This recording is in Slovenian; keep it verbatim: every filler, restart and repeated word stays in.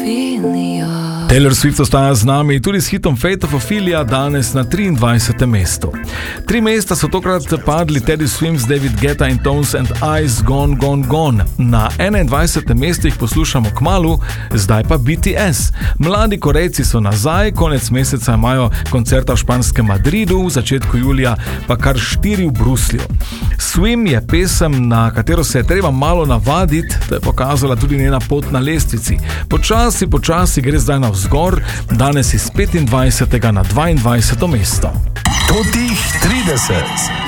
Ophelia. Taylor Swift ostaja z nami tudi s hitom Fate of Ophelia, danes na triindvajsetem mestu. Tri mesta so tokrat padli Teddy Swims, David Guetta in Tones and I Gone Gone Gone. Na enaindvajsetem mestu jih poslušamo kmalu, zdaj pa B T S. Mladi Korejci so nazaj, konec meseca imajo koncerta v španskem Madridu, v začetku julija pa kar štiri v Bruslju. Swim je pesem, na katero se je treba malo navaditi, to je pokazala tudi njena pot na lestvici. Počasi, počasi gre zdaj navzgor, danes iz petindvajsetega na dvaindvajseto mesto. Totih trideset.